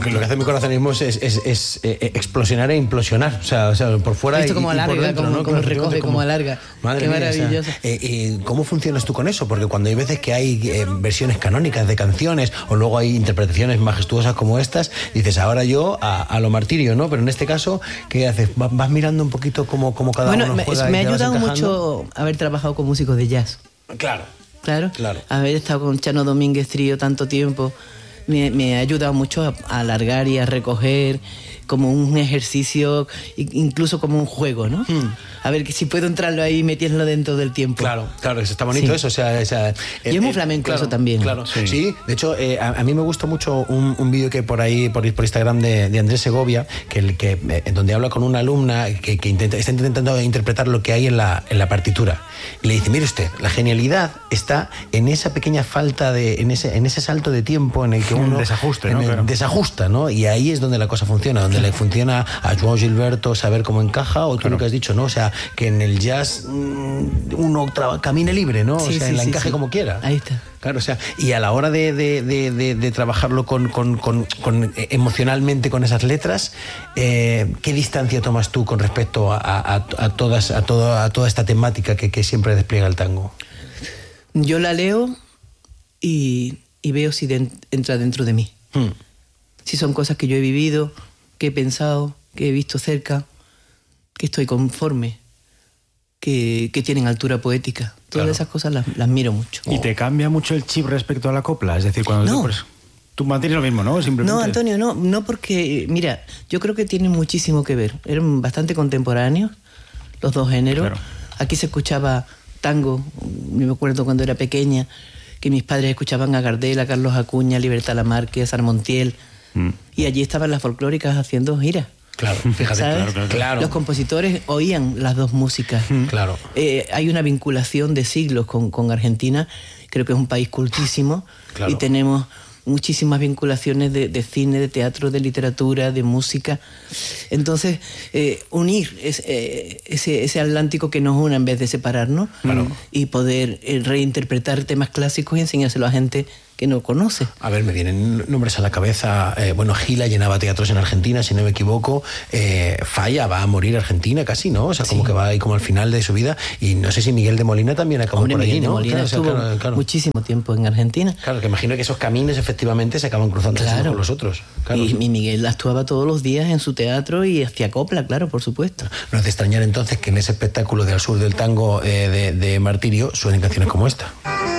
lo que hace mi corazonismo es explosionar e implosionar. O sea, por fuera esto como y alarga, por dentro, como recoge, como alarga. Madre Qué mía, maravilloso. O sea, ¿cómo funcionas tú con eso? Porque cuando hay veces que hay versiones canónicas de canciones o luego hay interpretaciones majestuosas como estas, dices, ahora yo a lo Martirio, ¿no? Pero en este caso, ¿qué haces? ¿Vas mirando un poquito cómo cada uno juega? Me ha y te vas ayudado encajando? mucho haber trabajado con músicos de jazz. Claro. Claro. Claro. Haber estado con Chano Domínguez Trío tanto tiempo me ha ayudado mucho a alargar y a recoger como un ejercicio, incluso como un juego, ¿no? A ver, que si puedo entrarlo ahí y meterlo dentro del tiempo. Claro, está bonito, sí. Eso. O sea, y es muy flamenco, claro, eso también. Claro, sí. De hecho, a mí me gusta mucho un vídeo que por ahí, por Instagram de Andrés Segovia, en donde habla con una alumna que está intentando interpretar lo que hay en la partitura. Y le dice, mire usted, la genialidad está en esa pequeña falta en ese salto de tiempo en el que uno desajuste, ¿no? Claro. Desajusta, ¿no? Y ahí es donde la cosa funciona, donde le funciona a Joao Gilberto saber cómo encaja, o tú lo que has dicho, ¿no? O sea, que en el jazz uno camine libre, ¿no? O sea, encaje como quiera. Ahí está. Claro, o sea, y a la hora de trabajarlo con emocionalmente con esas letras, ¿qué distancia tomas tú con respecto a toda esta temática que siempre despliega el tango? Yo la leo y veo si entra dentro de mí. Si son cosas que yo he vivido, que he pensado, que he visto cerca, que estoy conforme, que tienen altura poética. Todas esas cosas las miro mucho. ¿Y te cambia mucho el chip respecto a la copla? Es decir, cuando tú mantienes lo mismo, ¿no? Simplemente... No, Antonio, no porque, mira, yo creo que tienen muchísimo que ver. Eran bastante contemporáneos los dos géneros. Claro. Aquí se escuchaba tango, yo me acuerdo cuando era pequeña, que mis padres escuchaban a Gardel, a Carlos Acuña, a Libertad Lamarque, a Sarmontiel, y allí estaban las folclóricas haciendo giras. Claro, fíjate, claro. Los compositores oían las dos músicas. Claro. Hay una vinculación de siglos con Argentina. Creo que es un país cultísimo. Claro. Y tenemos muchísimas vinculaciones de cine, de teatro, de literatura, de música. Entonces, unir ese Atlántico que nos une en vez de separarnos, y poder reinterpretar temas clásicos y enseñárselo a gente que no conoce. A ver, me vienen nombres a la cabeza. Gila llenaba teatros en Argentina, si no me equivoco. Falla va a morir Argentina casi, ¿no? O sea, como que va ahí como al final de su vida. Y no sé si Miguel de Molina también acabó por allí, ¿no? Miguel de Molina estuvo muchísimo tiempo en Argentina. Claro, que imagino que esos caminos efectivamente se acaban cruzando unos con los otros. Claro. Y Miguel actuaba todos los días en su teatro y hacía copla, claro, por supuesto. No es de extrañar entonces que en ese espectáculo de Al Sur del Tango de Martirio suenen canciones como esta.